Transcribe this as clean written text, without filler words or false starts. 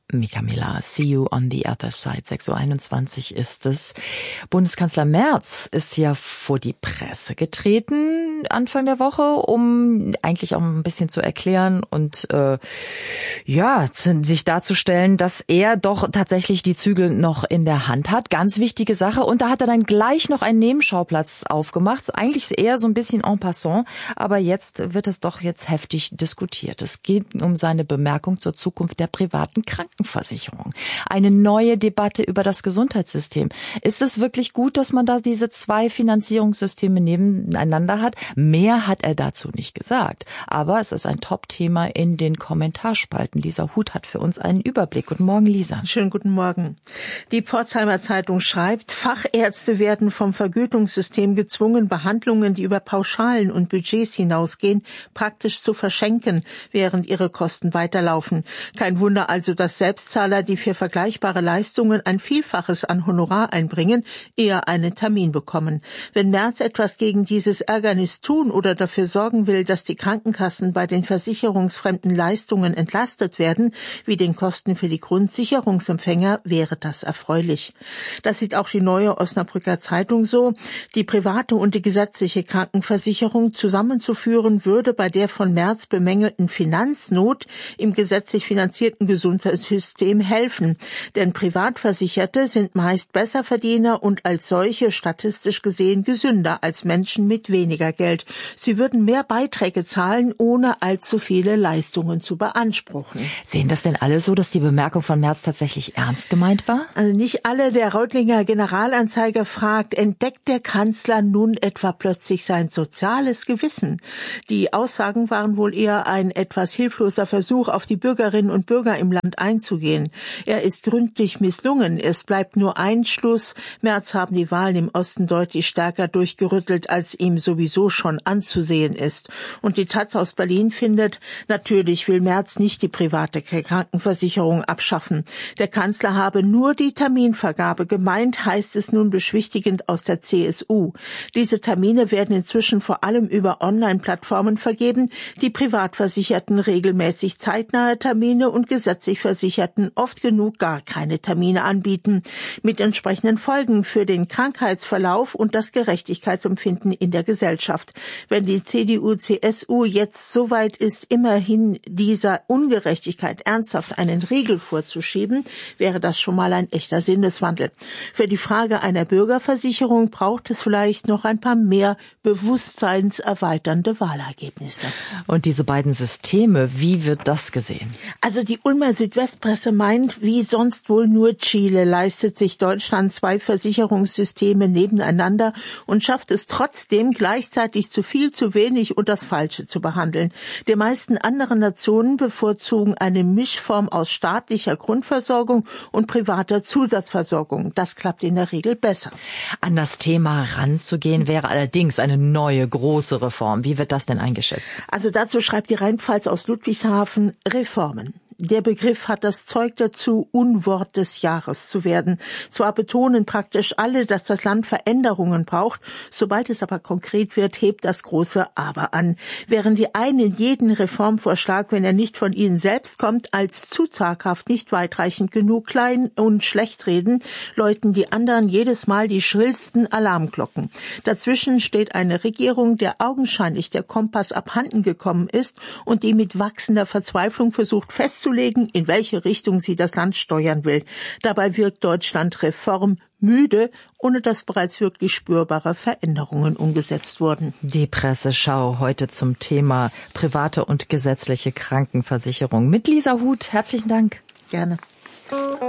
Mika Miller, see you on the other side. 6:21 Uhr ist es. Bundeskanzler Merz ist ja vor die Presse getreten Anfang der Woche, um eigentlich auch ein bisschen zu erklären und sich darzustellen, dass er doch tatsächlich die Zügel noch in der Hand hat. Ganz wichtige Sache. Und da hat er dann gleich noch einen Nebenschauplatz aufgemacht. Eigentlich eher so ein bisschen en passant, aber jetzt wird es doch jetzt heftig diskutiert. Es geht um seine Bemerkung zur Zukunft der privaten Krankenversicherung. Eine neue Debatte über das Gesundheitssystem. Ist es wirklich gut, dass man da diese zwei Finanzierungssysteme nebeneinander hat? Mehr hat er dazu nicht gesagt. Aber es ist ein Top-Thema in den Kommentarspalten. Lisa Huth hat für uns einen Überblick. Guten Morgen, Lisa. Schönen guten Morgen. Die Pforzheimer Zeitung schreibt, Fachärzte werden vom Vergütungssystem gezwungen, Behandlungen, die über Pauschalen und Budgets hinausgehen, praktisch zu verschenken, während ihre Kosten weiterlaufen. Kein Wunder also, dass Selbstzahler, die für vergleichbare Leistungen ein Vielfaches an Honorar einbringen, eher einen Termin bekommen. Wenn Merz etwas gegen dieses Ärgernis tun oder dafür sorgen will, dass die Krankenkassen bei den versicherungsfremden Leistungen entlastet werden, wie den Kosten für die Grundsicherungsempfänger, wäre das erfreulich. Das sieht auch die Neue Osnabrücker Zeitung so. Die private und die gesetzliche Krankenversicherung zusammenzuführen, würde bei der von Merz bemängelten Finanznot im gesetzlich finanzierten Gesundheitssystem helfen. Denn Privatversicherte sind meist Besserverdiener und als solche statistisch gesehen gesünder als Menschen mit weniger Geld. Sie würden mehr Beiträge zahlen, ohne allzu viele Leistungen zu beanspruchen. Sehen das denn alle so, dass die Bemerkung von Merz tatsächlich ernst gemeint war? Also nicht alle. Der Reutlinger Generalanzeiger fragt, entdeckt der Kanzler nun etwa plötzlich sein soziales Gewissen? Die Aussagen waren wohl eher ein etwas hilfloser Versuch, auf die Bürgerinnen und Bürger im Land einzugehen. Er ist gründlich misslungen. Es bleibt nur ein Schluss. Merz haben die Wahlen im Osten deutlich stärker durchgerüttelt, als ihm sowieso schon anzusehen ist. Und die Taz aus Berlin findet, natürlich will Merz nicht die private Krankenversicherung abschaffen. Der Kanzler habe nur die Terminvergabe gemeint, heißt es nun beschwichtigend aus der CSU. Diese Termine werden inzwischen vor allem über Online-Plattformen vergeben, die Privatversicherten regelmäßig zeitnahe Termine und gesetzlich Versicherten oft genug gar keine Termine anbieten, mit entsprechenden Folgen für den Krankheitsverlauf und das Gerechtigkeitsempfinden in der Gesellschaft. Wenn die CDU-CSU jetzt so weit ist, immerhin dieser Ungerechtigkeit ernsthaft einen Riegel vorzuschieben, wäre das schon mal ein echter Sinneswandel. Für die Frage einer Bürgerversicherung braucht es vielleicht noch ein paar mehr bewusstseinserweiternde Wahlergebnisse. Und diese beiden Systeme, wie wird das gesehen? Also die Ulmer Südwestpresse meint, wie sonst wohl nur Chile leistet sich Deutschland zwei Versicherungssysteme nebeneinander und schafft es trotzdem gleichzeitig zu viel, zu wenig und das Falsche zu behandeln. Die meisten anderen Nationen bevorzugen eine Mischform aus staatlicher Grundversorgung und privater Zusatzversorgung. Das klappt in der Regel besser. An das Thema ranzugehen wäre allerdings eine neue große Reform. Wie wird das denn eingeschätzt? Also dazu schreibt die Rheinpfalz aus Ludwigshafen Reformen. Der Begriff hat das Zeug dazu, Unwort des Jahres zu werden. Zwar betonen praktisch alle, dass das Land Veränderungen braucht, sobald es aber konkret wird, hebt das große Aber an. Während die einen jeden Reformvorschlag, wenn er nicht von ihnen selbst kommt, als zu zaghaft, nicht weitreichend genug klein und schlecht reden, läuten die anderen jedes Mal die schrillsten Alarmglocken. Dazwischen steht eine Regierung, der augenscheinlich der Kompass abhanden gekommen ist und die mit wachsender Verzweiflung versucht festzulegen, in welche Richtung sie das Land steuern will. Dabei wirkt Deutschland reformmüde, ohne dass bereits wirklich spürbare Veränderungen umgesetzt wurden. Die Presseschau heute zum Thema private und gesetzliche Krankenversicherung mit Lisa Huth. Herzlichen Dank. Gerne.